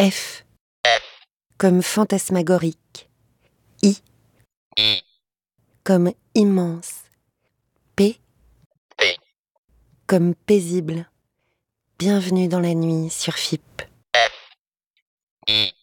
F comme fantasmagorique. I comme immense. P comme paisible. Bienvenue dans la nuit sur FIP. I